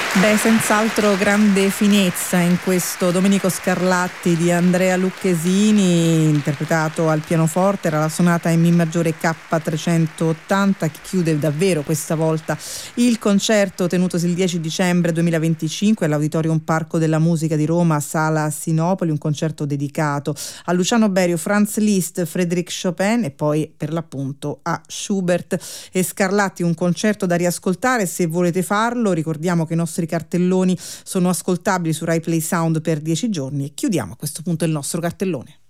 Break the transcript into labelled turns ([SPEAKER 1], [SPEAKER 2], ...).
[SPEAKER 1] Beh, senz'altro grande finezza in questo Domenico Scarlatti di Andrea Lucchesini, interpretato al pianoforte. Era la sonata in Mi maggiore K380 che chiude davvero questa volta il concerto tenutosi il 10 dicembre 2025 all'Auditorium Parco della Musica di Roma, Sala Sinopoli, un concerto dedicato a Luciano Berio, Franz Liszt, Frédéric Chopin e poi per l'appunto a Schubert e Scarlatti. Un concerto da riascoltare se volete farlo. Ricordiamo che i nostri cartelloni sono ascoltabili su Rai Play Sound per 10 giorni e chiudiamo a questo punto il nostro cartellone.